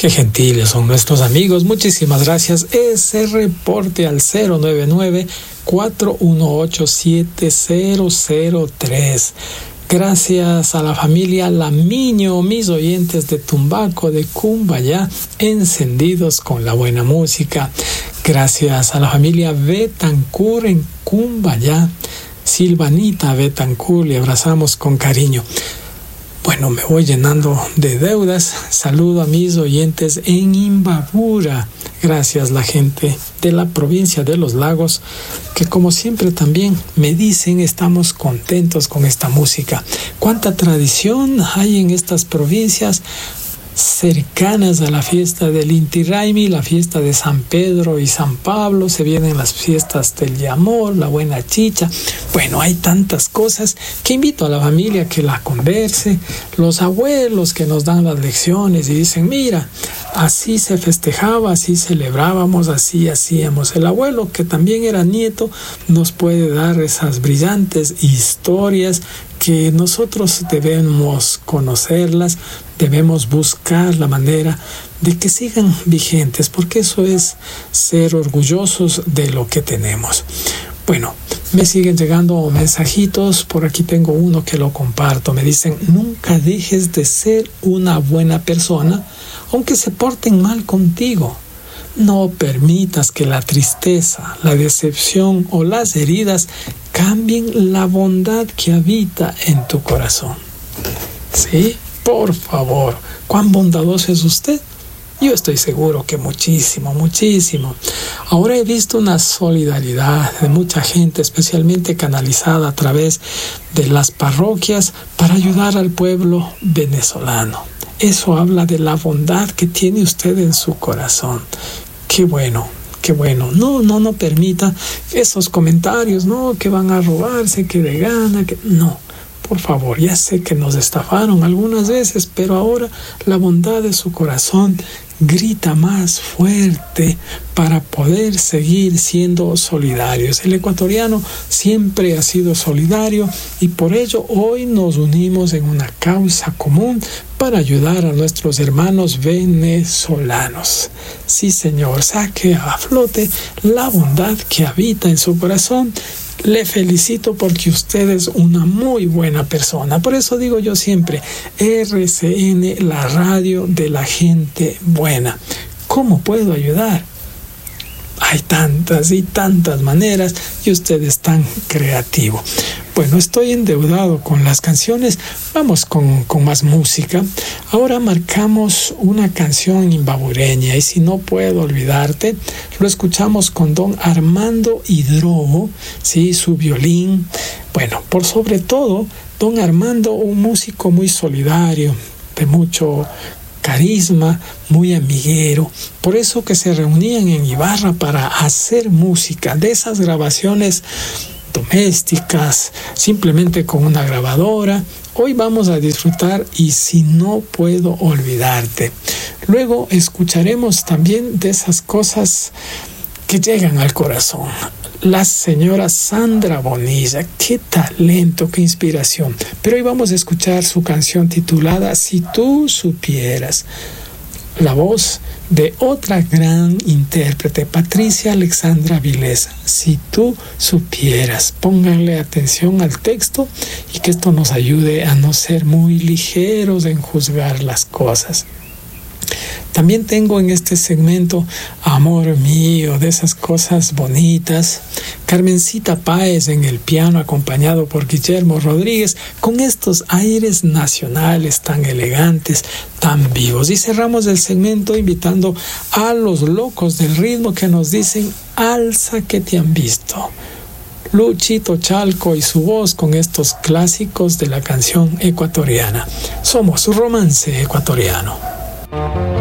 Qué gentiles son nuestros amigos. Muchísimas gracias. Ese reporte al 099-418-7003. Gracias a la familia Lamiño, mis oyentes de Tumbaco, de Cumbayá, encendidos con la buena música. Gracias a la familia Betancur en Cumbayá. Silvanita Betancur, le abrazamos con cariño. Bueno, me voy llenando de deudas. Saludo a mis oyentes en Imbabura. Gracias la gente de la provincia de Los Lagos, que como siempre también me dicen estamos contentos con esta música. Cuánta tradición hay en estas provincias cercanas a la fiesta del Inti Raymi, la fiesta de San Pedro y San Pablo. Se vienen las fiestas del Yamor, la Buena Chicha. Bueno, hay tantas cosas que invito a la familia que la converse. Los abuelos que nos dan las lecciones y dicen, mira, así se festejaba, así celebrábamos, así hacíamos. El abuelo, que también era nieto, nos puede dar esas brillantes historias que nosotros debemos conocerlas, debemos buscar la manera de que sigan vigentes, porque eso es ser orgullosos de lo que tenemos. Bueno, me siguen llegando mensajitos. Por aquí tengo uno que lo comparto. Me dicen, nunca dejes de ser una buena persona, aunque se porten mal contigo. No permitas que la tristeza, la decepción o las heridas cambien la bondad que habita en tu corazón. ¿Sí? Por favor, ¿cuán bondadoso es usted? Yo estoy seguro que muchísimo, muchísimo. Ahora he visto una solidaridad de mucha gente, especialmente canalizada a través de las parroquias para ayudar al pueblo venezolano. Eso habla de la bondad que tiene usted en su corazón. Qué bueno, qué bueno. No permita esos comentarios, no, que van a robarse, que de gana, que no. Por favor, ya sé que nos estafaron algunas veces, pero ahora la bondad de su corazón grita más fuerte para poder seguir siendo solidarios. El ecuatoriano siempre ha sido solidario y por ello hoy nos unimos en una causa común para ayudar a nuestros hermanos venezolanos. Sí, señor, saque a flote la bondad que habita en su corazón. Le felicito porque usted es una muy buena persona. Por eso digo yo siempre, RCN, la radio de la gente buena. ¿Cómo puedo ayudar? Hay tantas y tantas maneras y usted es tan creativo. Bueno, estoy endeudado con las canciones. Vamos con más música. Ahora marcamos una canción imbabureña y si no puedo olvidarte, lo escuchamos con don Armando Hidrobo, ¿sí? Su violín. Bueno, por sobre todo, don Armando, un músico muy solidario, de mucho carisma, muy amiguero. Por eso que se reunían en Ibarra para hacer música, de esas grabaciones domésticas, simplemente con una grabadora. Hoy vamos a disfrutar y si no puedo olvidarte. Luego escucharemos también de esas cosas que llegan al corazón. La señora Sandra Bonilla, qué talento, qué inspiración. Pero hoy vamos a escuchar su canción titulada Si tú supieras. La voz de otra gran intérprete, Patricia Alexandra Vilesa. Si tú supieras, pónganle atención al texto y que esto nos ayude a no ser muy ligeros en juzgar las cosas. También tengo en este segmento Amor Mío, de esas cosas bonitas. Carmencita Páez en el piano, acompañado por Guillermo Rodríguez, con estos aires nacionales tan elegantes, tan vivos. Y cerramos el segmento invitando a los locos del ritmo que nos dicen alza que te han visto. Luchito Chalco y su voz con estos clásicos de la canción ecuatoriana. Somos Romance Ecuatoriano.